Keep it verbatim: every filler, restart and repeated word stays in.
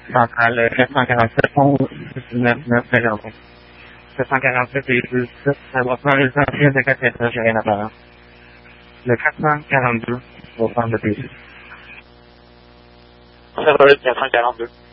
centrale quatre cent quarante-sept neuf neuf cinquante. sept cent quarante-sept et plus sept, ça va prendre le centre de quatre étages, j'ai rien à faire. Le quatre cent quarante-deux va prendre le P C. Ça va être quatre cent quarante-deux.